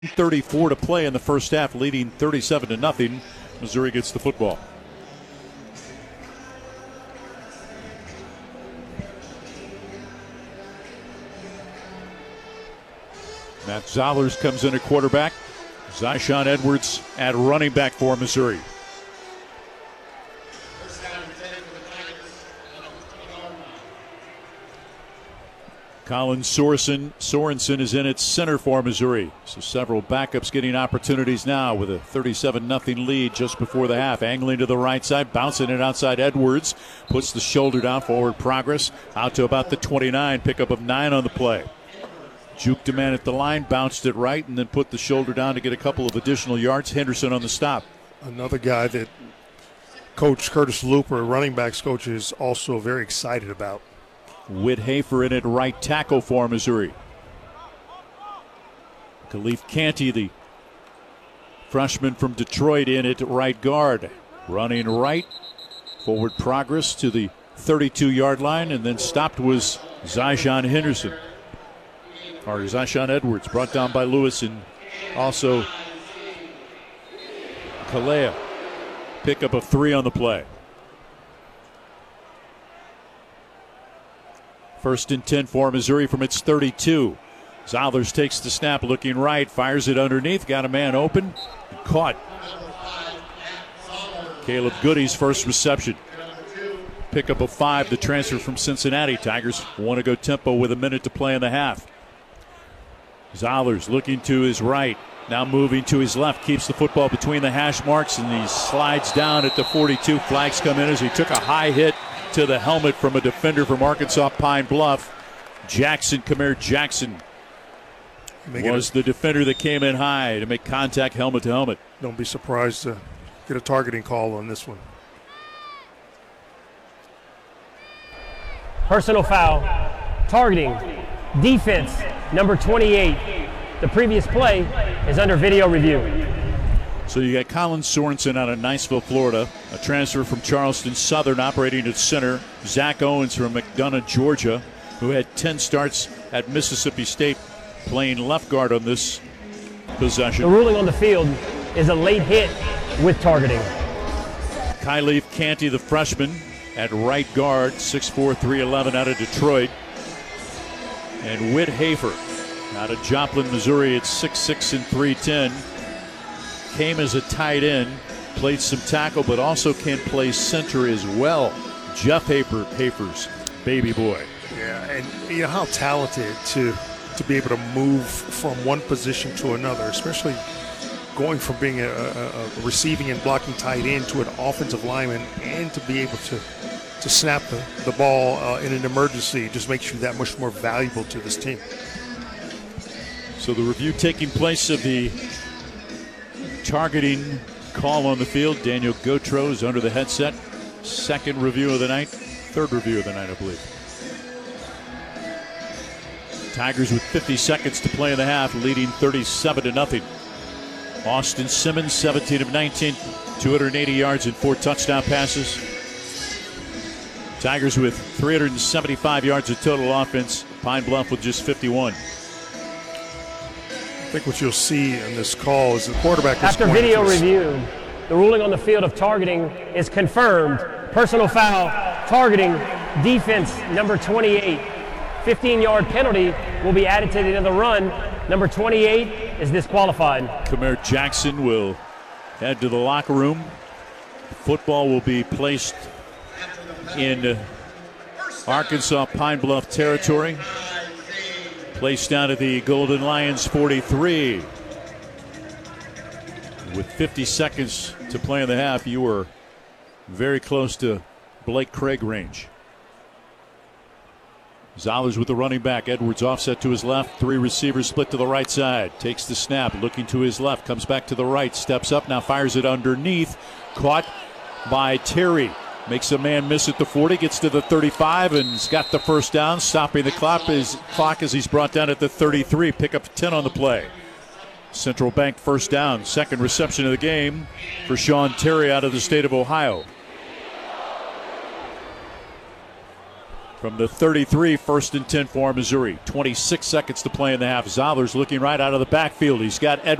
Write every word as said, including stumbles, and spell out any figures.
thirty-four to play in the first half, leading thirty-seven to nothing. Missouri gets the football. Matt Zollers comes in at quarterback. Zyshawn Edwards at running back for Missouri. Colin Sorensen, Sorensen is in at center for Missouri. So several backups getting opportunities now with a thirty-seven nothing lead just before the half. Angling to the right side, bouncing it outside Edwards. Puts the shoulder down, forward progress. Out to about the twenty-nine, pickup of nine on the play. Juked a man at the line, bounced it right, and then put the shoulder down to get a couple of additional yards. Henderson on the stop. Another guy that Coach Curtis Looper, running backs coach, is also very excited about. Whit Hafer in at right tackle for Missouri. Khalif Canty, the freshman from Detroit, in at right guard. Running right, forward progress to the thirty-two-yard line, and then stopped was Zyshawn Henderson. Or Zyshawn Edwards, brought down by Lewis, and also Kalea. Pickup of three on the play. First and ten for Missouri from its thirty-two. Zollers takes the snap, looking right, fires it underneath, got a man open, caught. Caleb Goody's first reception. Pickup of five, the transfer from Cincinnati. Tigers want to go tempo with a minute to play in the half. Zollers looking to his right, now moving to his left, keeps the football between the hash marks, and he slides down at the forty-two. Flags come in as he took a high hit to the helmet from a defender from Arkansas Pine Bluff. Jackson, Kamir Jackson, was the defender that came in high to make contact helmet to helmet. Don't be surprised to get a targeting call on this one. Personal foul, targeting, defense, number twenty-eight. The previous play is under video review. So you got Colin Sorensen out of Niceville, Florida, a transfer from Charleston Southern operating at center. Zach Owens from McDonough, Georgia, who had ten starts at Mississippi State, playing left guard on this possession. The ruling on the field is a late hit with targeting. Khalif Canty, the freshman, at right guard, six four, three eleven out of Detroit. And Whit Hafer out of Joplin, Missouri, at six six and three ten. Came as a tight end, played some tackle, but also can play center as well. Jeff Hafer, Hafer's baby boy. Yeah, and you know how talented to to be able to move from one position to another, especially going from being a, a, a receiving and blocking tight end to an offensive lineman, and to be able to to snap the, the ball uh, in an emergency just makes you that much more valuable to this team. So the review taking place of the targeting call on the field. Daniel Gautreaux is under the headset. Second review of the night. Third review of the night, I believe. Tigers with fifty seconds to play in the half, leading thirty-seven to nothing. Austin Simmons, seventeen of nineteen, two hundred eighty yards and four touchdown passes. Tigers with three hundred seventy-five yards of total offense. Pine Bluff with just fifty-one. I think what you'll see in this call is the quarterback. After video review, the ruling on the field of targeting is confirmed. Personal foul, targeting, defense, number twenty-eight. fifteen-yard penalty will be added to the end of the run. Number twenty-eight is disqualified. Kamir Jackson will head to the locker room. Football will be placed in Arkansas Pine Bluff territory. Placed down at the Golden Lions forty-three. With fifty seconds to play in the half, you were very close to Blake Craig range. Zollers with the running back. Edwards offset to his left. Three receivers split to the right side. Takes the snap, looking to his left. Comes back to the right. Steps up, now fires it underneath. Caught by Terry. Makes a man miss at the forty, gets to the thirty-five, and has got the first down, stopping the clock as, clock as he's brought down at the thirty-three. Pick up ten on the play. Central Bank first down, second reception of the game for Sean Terry out of the state of Ohio. From the thirty-three, first and ten for Missouri. twenty-six seconds to play in the half. Zollers looking right out of the backfield. He's got Edwards.